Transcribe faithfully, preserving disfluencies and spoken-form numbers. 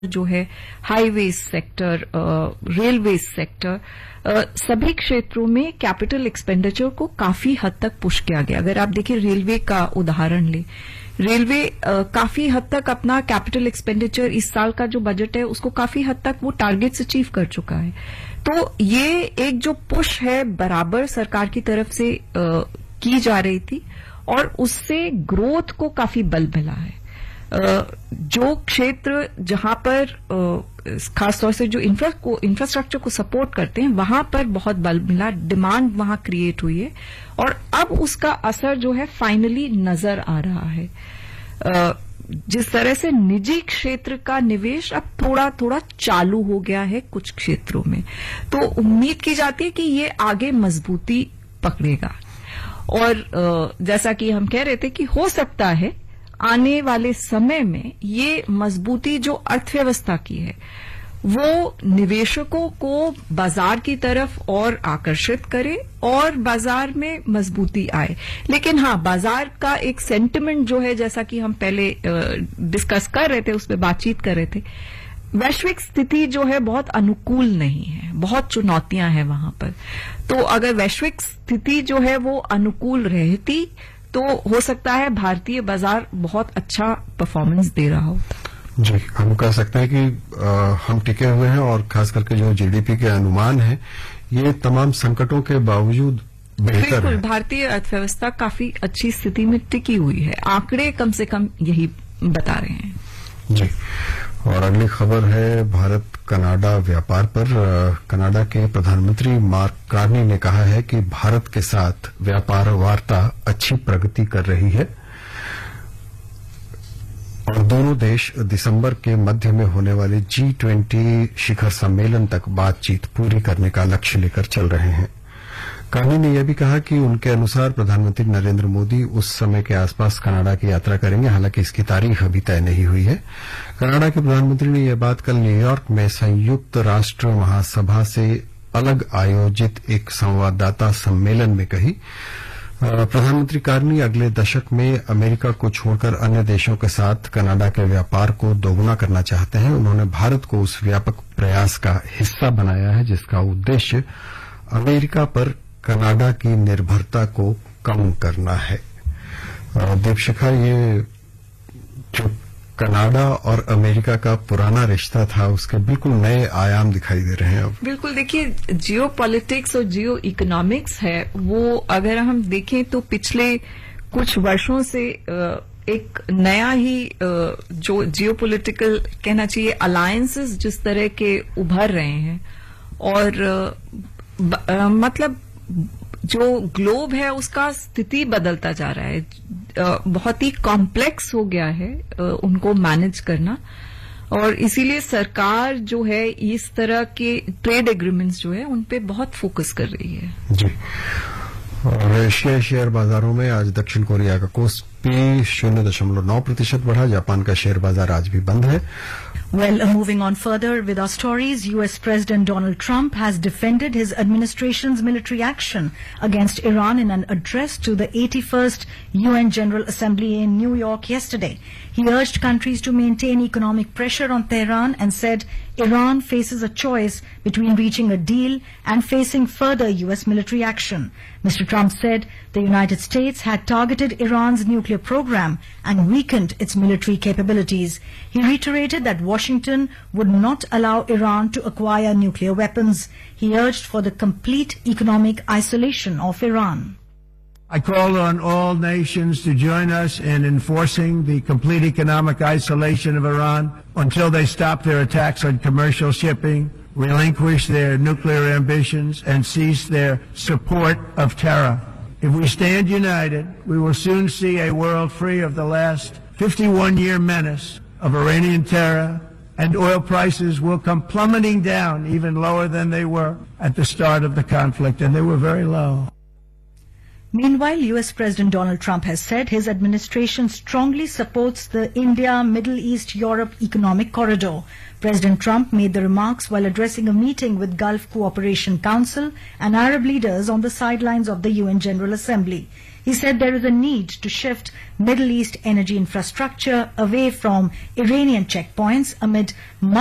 जो है highway sector, railway sector, सभी क्षेत्रों में कैपिटल एक्सपेंडिचर को काफी हद तक पुश किया गया। अगर आप देखिए रेलवे का उदाहरण ले, रेलवे काफी हद तक अपना कैपिटल एक्सपेंडिचर इस साल का जो बजट है उसको काफी हद तक वो टारगेट्स अचीव कर चुका है। तो ये एक जो पुश है बराबर सरकार की तरफ से आ, की जा रही थी और उससे ग्रोथ को काफी बल मिला है। जो क्षेत्र जहां पर खासतौर से जो इंफ्रा को इंफ्रास्ट्रक्चर को सपोर्ट करते हैं वहां पर बहुत बल मिला, डिमांड वहां क्रिएट हुई है और अब उसका असर जो है फाइनली नजर आ रहा है। जिस तरह से निजी क्षेत्र का निवेश अब थोड़ा थोड़ा चालू हो गया है कुछ क्षेत्रों में, तो उम्मीद की जाती है कि ये आगे मजबूती पकड़ेगा। और जैसा कि हम कह रहे थे कि हो सकता है आने वाले समय में ये मजबूती जो अर्थव्यवस्था की है वो निवेशकों को बाजार की तरफ और आकर्षित करे और बाजार में मजबूती आए। लेकिन हाँ, बाजार का एक सेंटिमेंट जो है, जैसा कि हम पहले डिस्कस कर रहे थे, उसमें बातचीत कर रहे थे, वैश्विक स्थिति जो है बहुत अनुकूल नहीं है, बहुत चुनौतियां हैं वहां पर। तो अगर वैश्विक स्थिति जो है वो अनुकूल रहती तो हो सकता है भारतीय बाजार बहुत अच्छा परफॉर्मेंस दे रहा हो। जी, हम कह सकते हैं कि आ, हम टिके हुए हैं और खास करके जो जीडीपी के अनुमान है ये तमाम संकटों के बावजूद बेहतर है। बिल्कुल, भारतीय अर्थव्यवस्था काफी अच्छी स्थिति में टिकी हुई है, आंकड़े कम से कम यही बता रहे हैं। जी, और अगली खबर है भारत कनाडा व्यापार पर। कनाडा के प्रधानमंत्री मार्क कार्नी ने कहा है कि भारत के साथ व्यापार वार्ता अच्छी प्रगति कर रही है और दोनों देश दिसंबर के मध्य में होने वाले जी ट्वेंटी शिखर सम्मेलन तक बातचीत पूरी करने का लक्ष्य लेकर चल रहे हैं। कार्नी ने यह भी कहा कि उनके अनुसार प्रधानमंत्री नरेंद्र मोदी उस समय के आसपास कनाडा की यात्रा करेंगे, हालांकि इसकी तारीख अभी तय नहीं हुई है। कनाडा के प्रधानमंत्री ने यह बात कल न्यूयॉर्क में संयुक्त राष्ट्र महासभा से अलग आयोजित एक संवाददाता सम्मेलन में कही। प्रधानमंत्री कार्नी अगले दशक में अमेरिका को छोड़कर अन्य देशों के साथ कनाडा के व्यापार को दोगुना करना चाहते हैं। उन्होंने भारत को उस व्यापक प्रयास का हिस्सा बनाया है जिसका उद्देश्य अमेरिका पर कनाडा की निर्भरता को कम करना है। दीपशिखा, ये जो कनाडा और अमेरिका का पुराना रिश्ता था उसके बिल्कुल नए आयाम दिखाई दे रहे हैं अब। बिल्कुल, देखिए जियो पॉलिटिक्स और जियो इकोनॉमिक्स है वो अगर हम देखें तो पिछले कुछ वर्षों से एक नया ही जो जियो पॉलिटिकल कहना चाहिए अलायंसेस जिस तरह के उभर रहे हैं और आ, मतलब जो ग्लोब है उसका स्थिति बदलता जा रहा है, आ, बहुत ही कॉम्प्लेक्स हो गया है आ, उनको मैनेज करना और इसीलिए सरकार जो है इस तरह के ट्रेड एग्रीमेंट्स जो है उन पे बहुत फोकस कर रही है। जी, और एशियाई शेयर बाजारों में आज दक्षिण कोरिया का कोस्पी शून्य दशमलव नौ प्रतिशत बढ़ा। जापान का शेयर बाजार आज भी बंद है। Well, uh, moving on further with our stories, U S President Donald Trump has defended his administration's military action against Iran in an address to the eighty-first U N General Assembly in New York yesterday. He urged countries to maintain economic pressure on Tehran and said Iran faces a choice between reaching a deal and facing further U S military action. Mister Trump said the United States had targeted Iran's nuclear program and weakened its military capabilities. He reiterated that Washington would not allow Iran to acquire nuclear weapons. He urged for the complete economic isolation of Iran. I call on all nations to join us in enforcing the complete economic isolation of Iran until they stop their attacks on commercial shipping, relinquish their nuclear ambitions, and cease their support of terror. If we stand united, we will soon see a world free of the last fifty-one year menace of Iranian terror, and oil prices will come plummeting down even lower than they were at the start of the conflict, and they were very low. Meanwhile, U S President Donald Trump has said his administration strongly supports the India-Middle East-Europe Economic Corridor. President Trump made the remarks while addressing a meeting with Gulf Cooperation Council and Arab leaders on the sidelines of the U N General Assembly. He said there is a need to shift Middle East energy infrastructure away from Iranian checkpoints amid